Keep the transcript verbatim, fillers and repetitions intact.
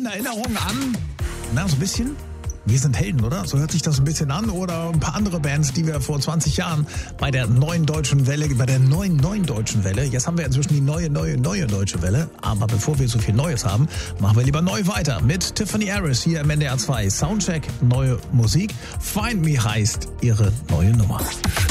in Erinnerung an, na, so ein bisschen, wir sind Helden, oder? So hört sich das ein bisschen an. Oder ein paar andere Bands, die wir vor zwanzig Jahren bei der neuen deutschen Welle, bei der neuen, neuen deutschen Welle, jetzt haben wir inzwischen die neue, neue, neue deutsche Welle. Aber bevor wir so viel Neues haben, machen wir lieber neu weiter mit Tiffany Harris hier im N D R zwei. Soundcheck, neue Musik. Find Me heißt ihre neue Nummer.